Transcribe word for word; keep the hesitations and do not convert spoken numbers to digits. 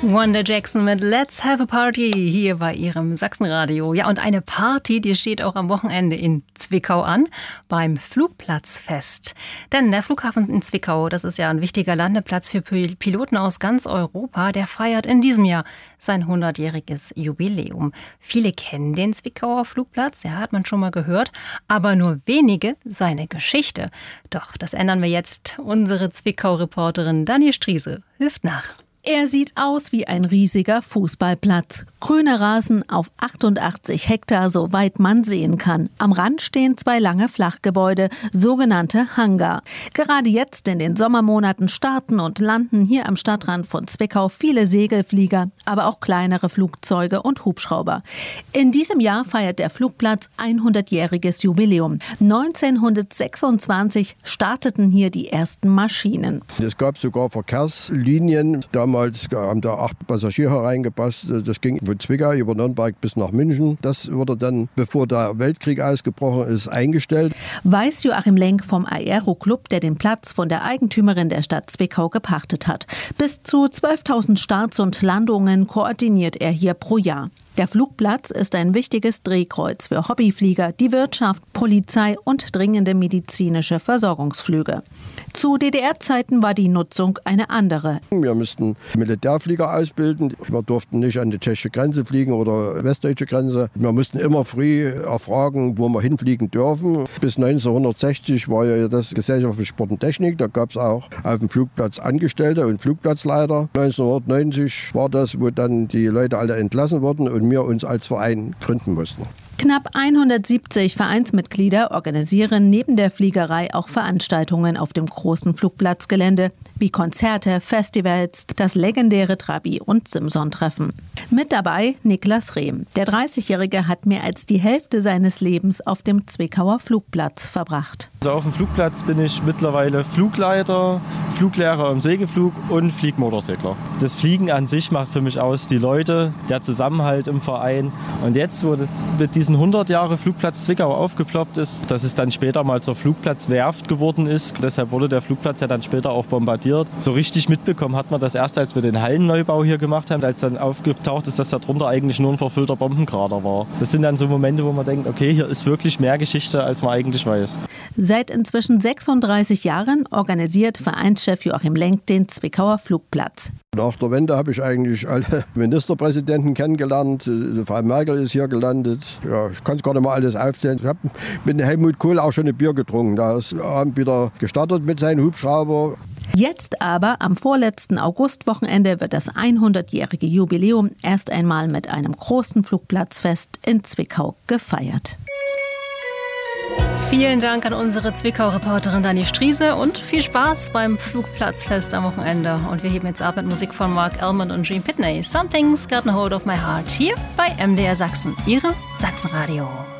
Wanda Jackson mit Let's Have a Party hier bei ihrem Sachsenradio. Ja, und eine Party, die steht auch am Wochenende in Zwickau an, beim Flugplatzfest. Denn der Flughafen in Zwickau, das ist ja ein wichtiger Landeplatz für Piloten aus ganz Europa, der feiert in diesem Jahr sein hundertjähriges Jubiläum. Viele kennen den Zwickauer Flugplatz, ja, hat man schon mal gehört, aber nur wenige seine Geschichte. Doch, das ändern wir jetzt. Unsere Zwickau-Reporterin Dani Striese hilft nach. Er sieht aus wie ein riesiger Fußballplatz. Grüne Rasen auf achtundachtzig Hektar, soweit man sehen kann. Am Rand stehen zwei lange Flachgebäude, sogenannte Hangar. Gerade jetzt in den Sommermonaten starten und landen hier am Stadtrand von Zwickau viele Segelflieger, aber auch kleinere Flugzeuge und Hubschrauber. In diesem Jahr feiert der Flugplatz hundertjähriges Jubiläum. neunzehnhundertsechsundzwanzig starteten hier die ersten Maschinen. Es gab sogar Verkehrslinien. Damals haben da acht Passagiere reingepasst. Das ging von Zwickau über Nürnberg bis nach München. Das wurde dann, bevor der Weltkrieg ausgebrochen ist, eingestellt. Weiß Joachim Lenk vom Aero-Club, der den Platz von der Eigentümerin der Stadt Zwickau gepachtet hat. Bis zu zwölftausend Starts und Landungen koordiniert er hier pro Jahr. Der Flugplatz ist ein wichtiges Drehkreuz für Hobbyflieger, die Wirtschaft, Polizei und dringende medizinische Versorgungsflüge. Zu D D R-Zeiten war die Nutzung eine andere. Wir mussten Militärflieger ausbilden. Wir durften nicht an die tschechische Grenze fliegen oder westdeutsche Grenze. Wir mussten immer früh erfragen, wo wir hinfliegen dürfen. Bis neunzehnhundertsechzig war ja das Gesellschaft für Sport und Technik. Da gab es auch auf dem Flugplatz Angestellte und Flugplatzleiter. neunzehnhundertneunzig war das, wo dann die Leute alle entlassen wurden und wir uns als Verein gründen mussten. Knapp hundertsiebzig Vereinsmitglieder organisieren neben der Fliegerei auch Veranstaltungen auf dem großen Flugplatzgelände, wie Konzerte, Festivals, das legendäre Trabi- und Simson-Treffen. Mit dabei Niklas Rehm. Der dreißigjährige hat mehr als die Hälfte seines Lebens auf dem Zwickauer Flugplatz verbracht. Also auf dem Flugplatz bin ich mittlerweile Flugleiter, Fluglehrer im Segelflug und Fliegmotorsegler. Das Fliegen an sich macht für mich aus die Leute, der Zusammenhalt im Verein. Und jetzt, wo das mit diesen hundert Jahre Flugplatz Zwickau aufgeploppt ist, dass es dann später mal zur Flugplatzwerft geworden ist. Deshalb wurde der Flugplatz ja dann später auch bombardiert. So richtig mitbekommen hat man das erst, als wir den Hallenneubau hier gemacht haben, als dann aufgetaucht ist, dass darunter eigentlich nur ein verfüllter Bombenkrater war. Das sind dann so Momente, wo man denkt, okay, hier ist wirklich mehr Geschichte, als man eigentlich weiß. Seit inzwischen sechsunddreißig Jahren organisiert Vereinschef Joachim Lenk den Zwickauer Flugplatz. Nach der Wende habe ich eigentlich alle Ministerpräsidenten kennengelernt. Frau Merkel ist hier gelandet. Ja, ich kann es gar nicht mal alles aufzählen. Ich habe mit Helmut Kohl auch schon ein Bier getrunken. Da ist Abend wieder gestartet mit seinem Hubschrauber. Jetzt aber, am vorletzten Augustwochenende, wird das hundertjährige Jubiläum erst einmal mit einem großen Flugplatzfest in Zwickau gefeiert. Vielen Dank an unsere Zwickau-Reporterin Dani Striese und viel Spaß beim Flugplatzfest am Wochenende. Und wir heben jetzt ab mit Musik von Mark Elman und Gene Pitney. Something's Got a Hold of My Heart hier bei M D R Sachsen, Ihrem Sachsenradio.